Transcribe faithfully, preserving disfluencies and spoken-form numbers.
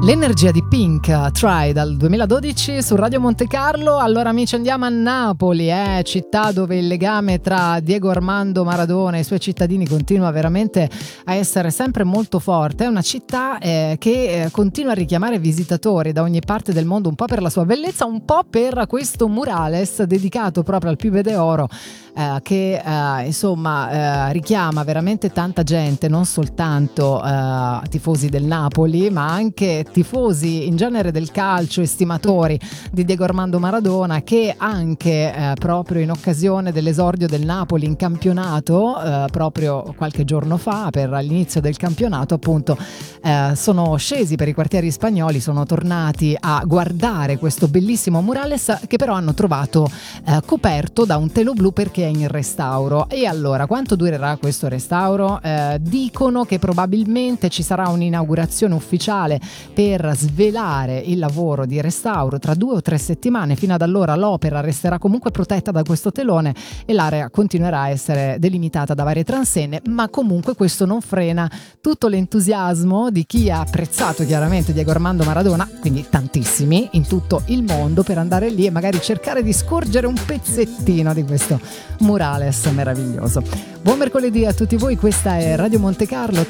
L'energia di Pink, Try, dal duemiladodici su Radio Monte Carlo. Allora amici, andiamo a Napoli, eh, città dove il legame tra Diego Armando Maradona e i suoi cittadini continua veramente a essere sempre molto forte. È una città eh, che eh, continua a richiamare visitatori da ogni parte del mondo, un po' per la sua bellezza, un po' per questo murales dedicato proprio al Pieve d'Oro, eh, che eh, insomma eh, richiama veramente tanta gente, non soltanto eh, tifosi del Napoli, ma anche tifosi in genere del calcio, estimatori di Diego Armando Maradona, che anche eh, proprio in occasione dell'esordio del Napoli in campionato, eh, proprio qualche giorno fa, per l'inizio del campionato appunto, eh, sono scesi per i quartieri spagnoli, sono tornati a guardare questo bellissimo murales, che però hanno trovato eh, coperto da un telo blu perché è in restauro. E allora, quanto durerà questo restauro? Eh, dicono che probabilmente ci sarà un'inaugurazione ufficiale per svelare il lavoro di restauro tra due o tre settimane. Fino ad allora l'opera resterà comunque protetta da questo telone e l'area continuerà a essere delimitata da varie transenne, ma comunque questo non frena tutto l'entusiasmo di chi ha apprezzato chiaramente Diego Armando Maradona, quindi tantissimi in tutto il mondo, per andare lì e magari cercare di scorgere un pezzettino di questo murales meraviglioso. Buon mercoledì a tutti voi, questa è Radio Monte Carlo.